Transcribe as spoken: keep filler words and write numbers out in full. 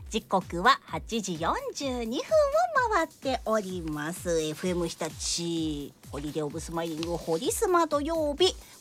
時刻ははちじよんじゅうにふんを回っております。 エフエム 日立ホリデーオブスマイリングホリスマ土曜日、